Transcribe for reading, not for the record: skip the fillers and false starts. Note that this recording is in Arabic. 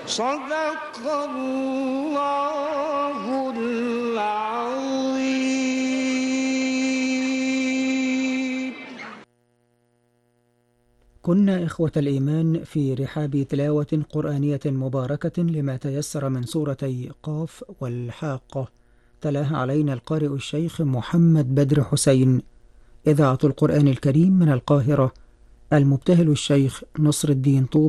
صدق الله العظيم. كنا إخوة الإيمان في رحاب تلاوة قرآنية مباركة لما تيسر من سورتي قاف والحاقة، تلاها علينا القارئ الشيخ محمد بدر حسين. إذاعة القرآن الكريم من القاهرة، المبتهل الشيخ نصر الدين طوب.